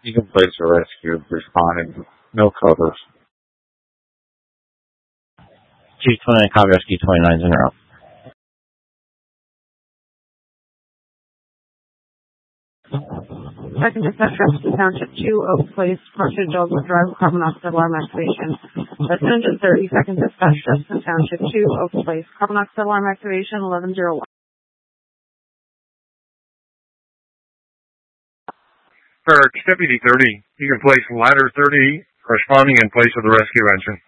You can place a rescue responding. No covers. G29, copy rescue 29's in route. Second dispatch rescue township 2, Oak Place, Portrait Douglas Drive, carbon monoxide alarm activation. Attendant 30, second dispatch rescue township 2, Oak Place, carbon monoxide alarm activation 1101. Barracks Deputy 30, you can place ladder 30 corresponding in place of the rescue engine.